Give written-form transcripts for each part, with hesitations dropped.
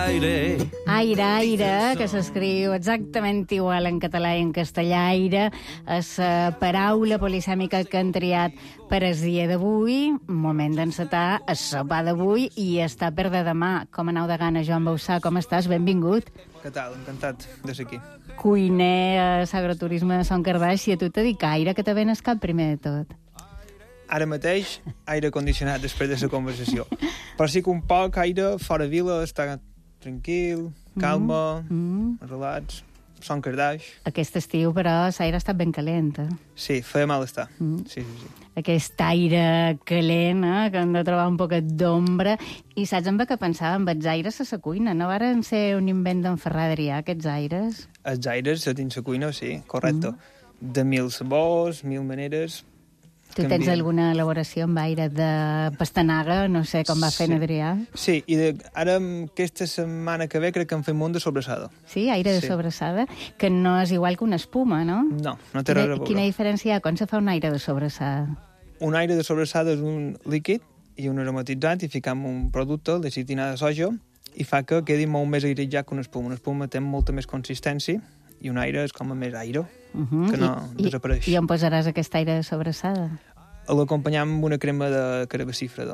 aire. Aire, aire, que s'escriu exactament igual en català i en castellà. Aire és la paraula polisèmica que han triat per el dia d'avui. Moment d'encetar el sopar d'avui i està per de demà. Com aneu de gana, Joan Bausà? Com estàs? Benvingut. Què tal? Encantat de ser aquí. Cuiner a l'agroturisme de Son Cardaix, i a tu te dic aire, que te ven el cap primer de tot. Ara mateix, aire condicionat després de la conversació. Però sí que un poc aire fora vila, està tranquil, calma, relax, Son Cardaix. Aquest estiu, però, l'aire ha estat ben calent, eh? Sí, feia mal estar. Sí. Aquest aire calent, que hem de trobar un poquet d'ombra. I saps amb què pensava? Amb els aires a la cuina. No varen ser un invent d'en Ferran Adrià, aquests aires? Els aires a dins la cuina, sí, correcte. De 1000 sabors, 1000 maneres. Tu tens alguna elaboració amb aire de pastanaga? No sé com va fent Adrià. Sí, i ara aquesta setmana que ve crec que en fem un de sobrassada. Sí, aire de sobrassada, que no és igual que una espuma, no? No té res a veure. Quina diferència hi ha? Com se fa un aire de sobrassada? Un aire de sobrassada és un líquid i un aromatitzat, i ficam un producte, lecitina de soja, i fa que quedi molt més airetjat que una espuma. Una espuma té molta més consistència i un aire és com a més aire, que no desapareix. I on posaràs aquest aire de sobrassada? L'acompanyam amb una crema de carabassí fredor.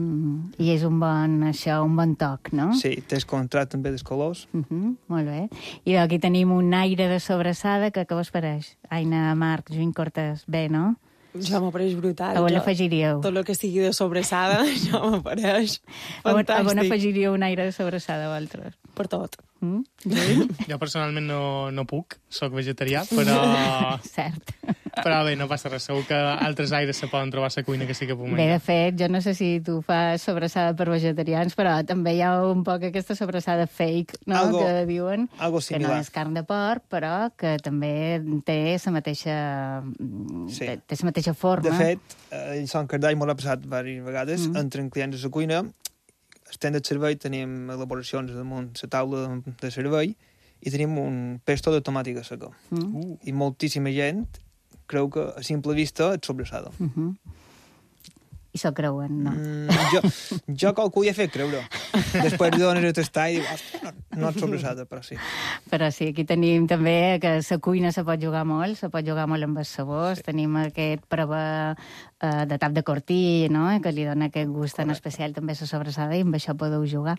I és un bon toc, no? Sí, té el contrast també dels colors. Molt bé. I aquí tenim un aire de sobrassada que vos pareix? Aina, Marc, Joan Cortés, bé, no? Ja m'apareix brutal. A on l'afegiríeu? Tot el que sigui de sobrassada, ja m'apareix fantàstic. A on afegiríeu un aire de sobrassada, vosaltres? Per tot. Jo personalment no puc, soc vegetarià, però... Cert. Però bé, no passa res, segur que altres aires se poden trobar a la cuina que sí que puc menjar. Bé, de fet, jo no sé si tu fas sobrassada per vegetarians, però també hi ha un poc aquesta sobrassada fake, no?, que diuen que no és carn de porc, però que també té la mateixa, té la mateixa forma. De fet, el Son Cardaix m'ho ha passat diverses vegades, entren clients a la cuina, estem de servei, tenim elaboracions damunt la taula de servei i tenim un pesto de tomàtica seca. I moltíssima gent creu que a simple vista és sobrassada. I s'ho creuen, no? Jo qualcú hi ha fet creure. Després li dones a tastar i dius, no és sobrassada, però sí. Però sí, aquí tenim també que la cuina se pot jugar molt amb els sabors. Tenim aquest prova de tap de cortí, no?, que li dona aquest gust tan especial també a la sobrassada, i amb això podeu jugar.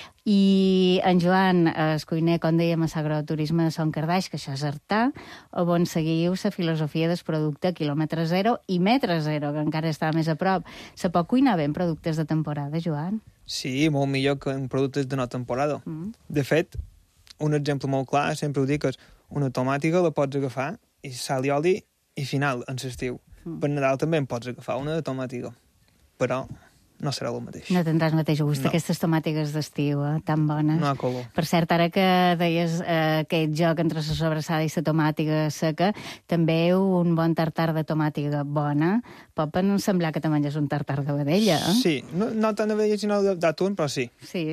I en Joan, el cuiner, com dèiem, a l'agroturisme de Son Cardaix, que això és artà, on seguiu la filosofia del producte quilòmetre zero i metre zero, que encara està més a prop. Se pot cuinar bé en productes de temporada, Joan? Sí, molt millor que en productes de no temporada. De fet, un exemple molt clar, sempre ho dic, és una tomàtica la pots agafar i sal i oli i final, en l'estiu. Per Nadal també en pots agafar una de tomàtica, però no serà el mateix. No tindràs el mateix gust, aquestes tomàtiques d'estiu, tan bones. No ha color. Per cert, ara que deies aquest joc entre la sobrassada i la tomàtica seca, també un bon tartar de tomàtica bona pot semblar que te menges un tartar de vedella, eh? Sí, no tant de vedella sinó d'atún, però sí. Sí.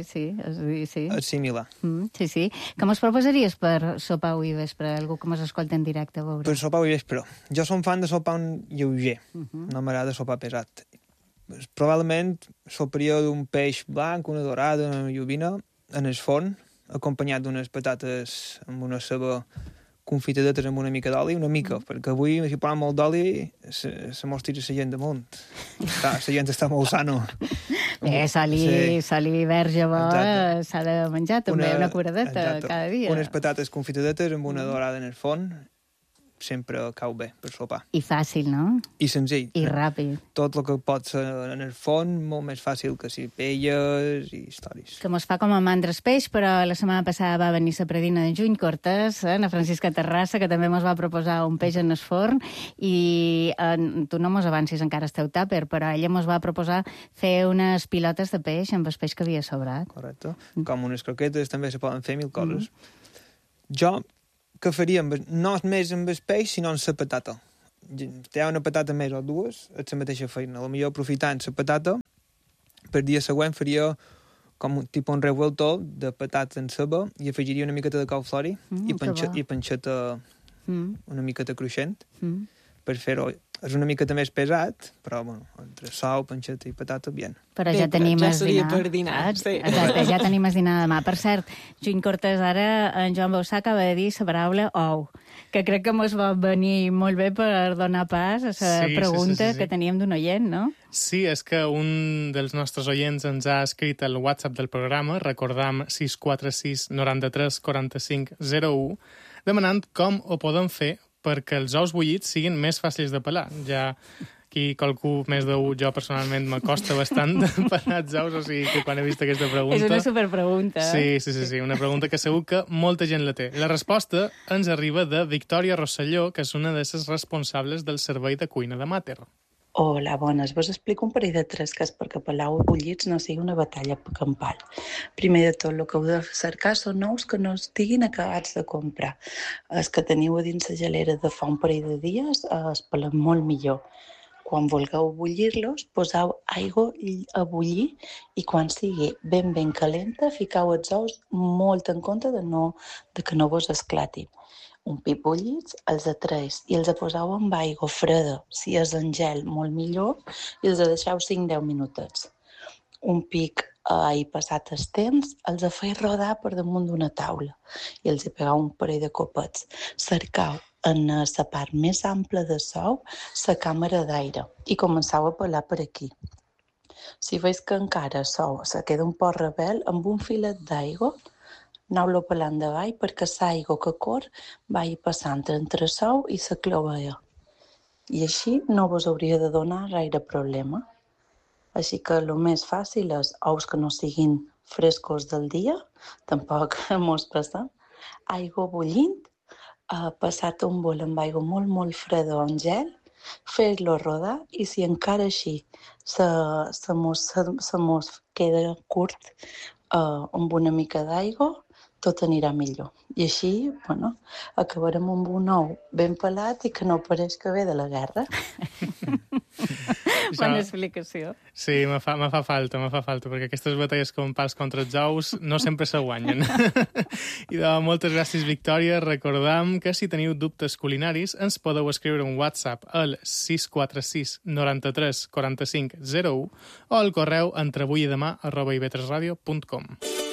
És similar. Sí. Com es proposaries per sopar avui vespre? Algú que mos escolta en directe, a veure. Per sopar avui vespre. Jo som fan de sopar lleuger. No m'agrada sopar pesat. Probablement soparia d'un peix blanc, una dorada, una llobina, en el forn, acompanyat d'unes patates amb una ceba confitadetes amb una mica d'oli, una mica, perquè avui, si posem molt d'oli, se mos tira la gent damunt. La gent està molt sano. Bé, soli verge bo s'ha de menjar també, una curadeta cada dia. Unes patates confitadetes amb una dorada en el forn, sempre cau bé per sopar. I fàcil, no? I senzill. I ràpid. Tot el que pot ser en el forn, molt més fàcil que si pelles i històries. Que mos fa com a mandres peix, però la setmana passada va venir la predina de Joan Cortés, na Francisca Terrassa, que també mos va proposar un peix en el forn, i tu no mos avancis, encara esteu tàper, però ella mos va proposar fer unes pilotes de peix amb el peix que havia sobrat. Correcte. Com unes croquetes, també se poden fer 1000 coses. Jo que faríem, no més amb el peix, sinó amb la patata. Si hi ha una patata més o dues, és la mateixa feina. Potser aprofitant la patata, per dia següent faria com un revuelto de patata en ceba i afegiria una miqueta de cauliflori i panxeta una miqueta cruixent per fer-ho és una miqueta més pesat, però, bueno, entre sou, panxeta i patata, bien. Però Bé, ja tenim ja el seria dinar. per dinar, saps? sí. Exacte, ja tenim el dinar demà. Per cert, Juny Cortés, ara en Joan Bausà acaba de dir la paraula ou, que crec que mos va venir molt bé per donar pas a la pregunta que teníem d'un oient, no? Sí, és que un dels nostres oients ens ha escrit al WhatsApp del programa, recordam 646 93 45 01, demanant com ho podem fer perquè els ous bullits siguin més fàcils de pelar. Ja aquí qualcú més d'un, jo personalment me costa bastant de pelar els ous, o sigui que quan he vist aquesta pregunta... És una superpregunta. Sí, una pregunta que segur que molta gent la té. La resposta ens arriba de Victòria Rosselló, que és una de les responsables del servei de cuina de Mater. Hola, bones. Vos explico un parell de tresques perquè pelar ous bullits no sigui una batalla campal. Primer de tot, el que heu de cercar són ous que no estiguin acabats de comprar. Els que teniu a dins la gelera de fa un parell de dies es pelen molt millor. Quan vulgueu bullir-los, poseu aigua a bullir i quan sigui ben calenta, ficau els ous molt en compte de que no vos esclatin. Un pip bullits, els atreis i els poseu amb aigua freda, si és en gel, molt millor, i els deixeu 5-10 minutets. Un pic i passat el temps, els feu rodar per damunt d'una taula i els pegau un parell de copets. Cercau en la part més ampla de sou la càmera d'aire i començau a pelar per aquí. Si veus que encara sou se queda un poc rebel, amb un filet d'aigua aneu-lo pelant davall perquè l'aigua que cor vagi passant entre sou i la clovella. I així no vos hauria de donar gaire problema. Així que el més fàcil és ous que no siguin frescos del dia, tampoc mos passem, aigua bullint, passat un bol amb aigua molt freda o en gel, fer-lo rodar i si encara així se mos queda curt amb una mica d'aigua, tot anirà millor. I així, bueno, acabarem amb un ou ben pelat i que no pareix que ve de la guerra. Bona explicació. Sí, me fa falta, perquè aquestes batalles campals contra els ous no sempre se guanyen. I moltes gràcies, Victòria. Recordam que si teniu dubtes culinaris ens podeu escriure un WhatsApp al 646 93 45 01 o al correu entreavuiidemà@ib3radio.com.